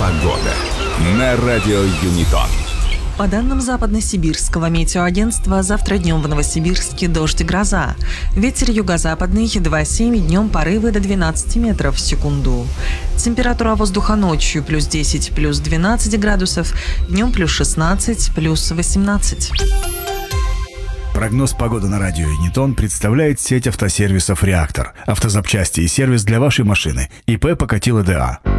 Погода на радио Юнитон. По данным Западно-Сибирского метеоагентства, завтра днем в Новосибирске дождь и гроза. Ветер юго-западный 2,7, днем порывы до 12 метров в секунду. Температура воздуха ночью плюс 10, плюс 12 градусов, днем плюс 16, плюс 18. Прогноз погоды на радио Юнитон представляет сеть автосервисов «Реактор». Автозапчасти и сервис для вашей машины. ИП Покатило ДА.